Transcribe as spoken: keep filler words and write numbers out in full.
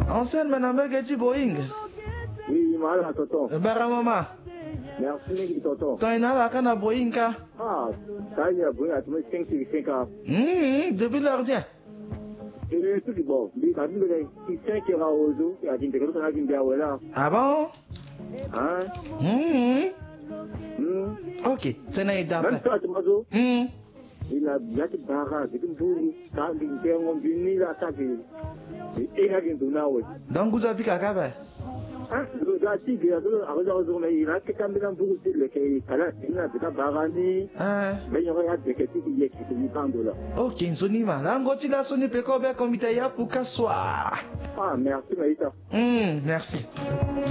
Ancienne, madame, Gati Boeing. Oui, malade, tonton. Bara mama. Merci, tonton. T'as une ala kana Boeing ka? Ah, ça y est, bon, à tout cinq sur cinq ans. Hum, depuis l'ordien. Et le truc, bon, il y a cinq euros au jour, il y a des gens qui ont dit, voilà. Ah bon? Hein? Hum. Hum. Ok, c'est n'a pas. Même toi, tu m'as dit. Hum. Il a bien de barrage, c'est une boule, quand il y a un venu là, ça fait. Et il y a une donna, oui. Donc vous avez qu'à faire. Hein? Le gars, si, il y a deux, à deux jours, mais il a quelqu'un de bourse, le qui est là, il a peut-être barrani. Hein? Mais il y aura des questions qui y a qui sont là. Ok, Sony ma. Là, on la Sony Peko be komita ya pour qu'à soir. Ah, merci, Maïta. Hum, merci.